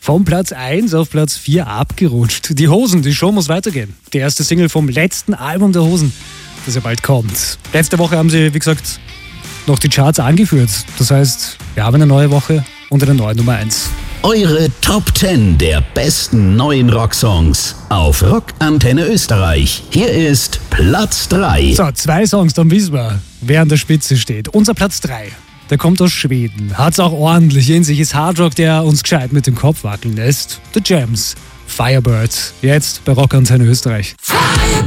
Vom Platz 1 auf Platz 4 abgerutscht. Die Hosen, die Show muss weitergehen. Die erste Single vom letzten Album der Hosen, das ja bald kommt. Letzte Woche haben sie, wie gesagt, noch die Charts angeführt. Das heißt, wir haben eine neue Woche und eine neue Nummer 1. Eure Top 10 der besten neuen Rocksongs auf Rock Antenne Österreich. Hier ist Platz 3. So, 2 Songs, dann wissen wir, wer an der Spitze steht. Unser Platz 3, der kommt aus Schweden. Hat's auch ordentlich in sich, ist Hardrock, der uns gescheit mit dem Kopf wackeln lässt. The Jams, Firebird, jetzt bei Rock Antenne Österreich.